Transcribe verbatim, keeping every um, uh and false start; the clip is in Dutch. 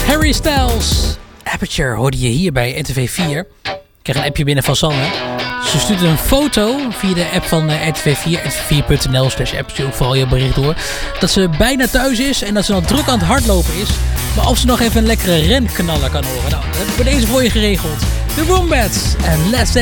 Harry Styles. Aperture hoorde je hier bij N T V vier. Ik kreeg een appje binnen van Sanne. Ze stuurde een foto via de app van N T V vier, n t v vier punt n l slash app, stuur ook vooral je bericht door, dat ze bijna thuis is en dat ze dan druk aan het hardlopen is. Maar of ze nog even een lekkere renknaller kan horen. Nou, dat heb ik bij deze voor je geregeld. De Wombats en Let's